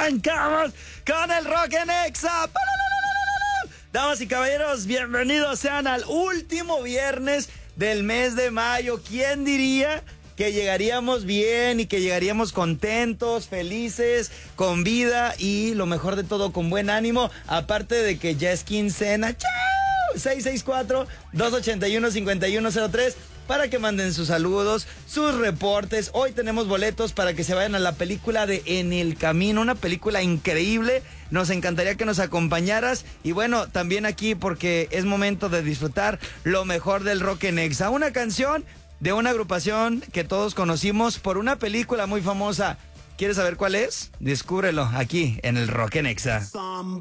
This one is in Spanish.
arrancamos con el Rock en Exa. Damas y caballeros, bienvenidos sean al último viernes del mes de mayo. ¿Quién diría que llegaríamos bien y que llegaríamos contentos, felices, con vida y lo mejor de todo, con buen ánimo? Aparte de que ya es quincena. ¡Chao! 664-281-5103 para que manden sus saludos, sus reportes. Hoy tenemos boletos para que se vayan a la película de En el Camino, una película increíble. Nos encantaría que nos acompañaras. Y bueno, también aquí porque es momento de disfrutar lo mejor del Rock en Exa. Una canción de una agrupación que todos conocimos por una película muy famosa. ¿Quieres saber cuál es? Descúbrelo aquí en el Rock en Exa.